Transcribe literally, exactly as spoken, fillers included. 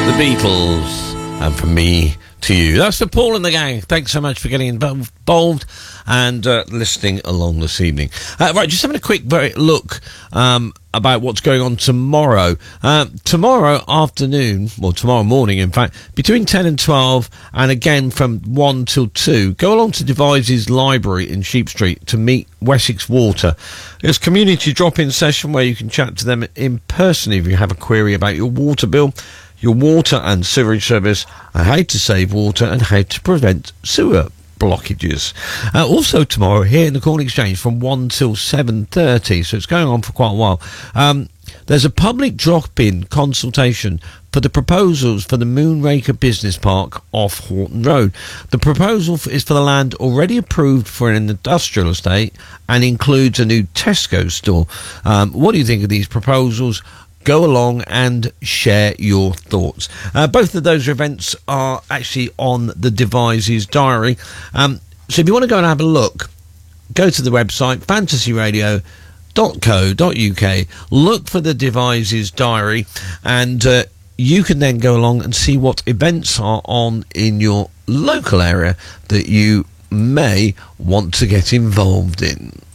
The Beatles, and from me to you. That's the Paul and the gang. Thanks so much for getting involved and uh, listening along this evening. Uh, right, just having a quick very look um, about what's going on tomorrow. Uh, tomorrow afternoon, well, tomorrow morning, in fact, between ten and twelve, and again from one till two, go along to Devices Library in Sheep Street to meet Wessex Water. There's a community drop-in session where you can chat to them in person if you have a query about your water bill, your water and sewerage service, and how to save water and how to prevent sewer blockages. Uh, also tomorrow here in the Corn Exchange from one till seven thirty, so it's going on for quite a while. Um, there's a public drop-in consultation for the proposals for the Moonraker Business Park off Horton Road. The proposal is for the land already approved for an industrial estate and includes a new Tesco store. Um, what do you think of these proposals? Go along and share your thoughts. Uh, both of those events are actually on the Devices Diary. Um, so if you want to go and have a look, go to the website fantasy radio dot co dot uk, look for the Devices Diary, and uh, you can then go along and see what events are on in your local area that you may want to get involved in.